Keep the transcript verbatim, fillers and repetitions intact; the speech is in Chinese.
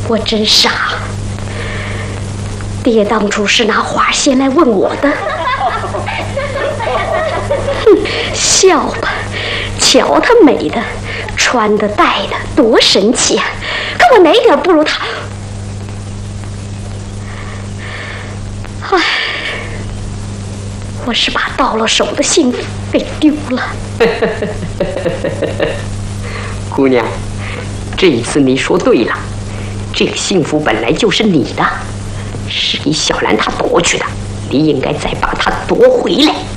我真傻，爹当初是拿花仙来问我的。哼，笑吧，瞧她美的，穿的戴的多神气啊！可我哪点不如她？唉，我是把到了手的幸福给丢了。 姑娘，这一次你说对了，这个幸福本来就是你的，是李小兰她夺去的，你应该再把它夺回来。